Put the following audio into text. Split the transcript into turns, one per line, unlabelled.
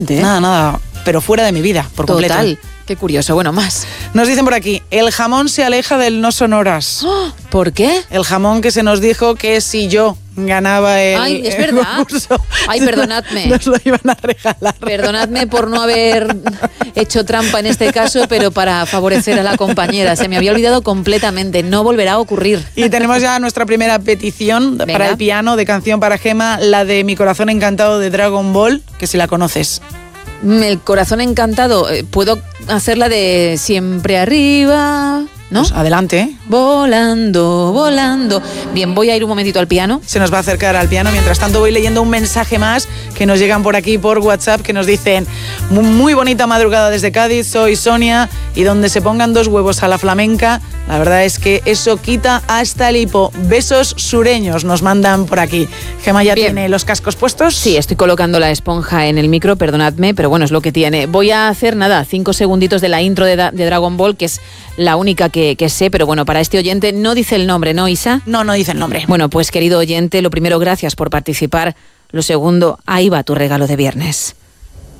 Nada, pero fuera de mi vida, por completo.
Total, qué curioso. Bueno, más.
Nos dicen por aquí, el jamón se aleja del no sonoras.
¿Por qué?
El jamón que se nos dijo que si yo ganaba el
es verdad.
concurso,
Perdonadme.
nos lo iban a regalar.
Perdonadme por no haber hecho trampa en este caso, pero para favorecer a la compañera. Se me había olvidado completamente, no volverá a ocurrir.
Y tenemos ya nuestra primera petición.
Venga.
Para el piano de canción para Gema, la de Mi corazón encantado de Dragon Ball, que si la conoces.
El corazón encantado, puedo hacerla de siempre arriba, ¿no?
Pues adelante.
Volando, volando. Bien, voy a ir un momentito al piano.
Se nos va a acercar al piano. Mientras tanto voy leyendo un mensaje más que nos llegan por aquí por WhatsApp, que nos dicen: muy bonita madrugada desde Cádiz, soy Sonia, y donde se pongan 2 huevos a la flamenca, la verdad es que eso quita hasta el hipo. Besos sureños nos mandan por aquí. Gema ya tiene los cascos puestos.
Sí, estoy colocando la esponja en el micro, perdonadme, pero bueno, es lo que tiene. Voy a hacer 5 segunditos de la intro de Dragon Ball, que es la única que sé, pero bueno, para este oyente no dice el nombre, ¿no, Isa?
No dice el nombre.
Bueno, pues querido oyente, lo primero, gracias por participar. Lo segundo, ahí va tu regalo de viernes.